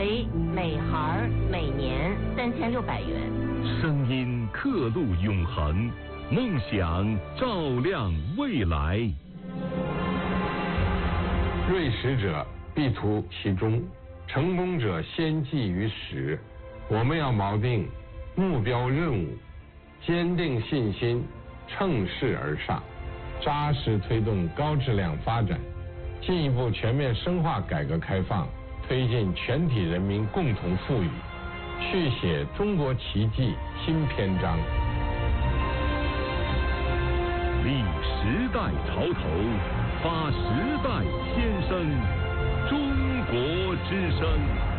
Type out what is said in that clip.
为每孩每年3600元。 声音刻录永恒，梦想照亮未来。 锐识者必图其中，成功者先记于始。我们要锚定目标任务，坚定信心，乘势而上，扎实推动高质量发展，进一步全面深化改革开放，推进全体人民共同富裕，续写中国奇迹新篇章。 立时代潮头，发时代先声，中国之声。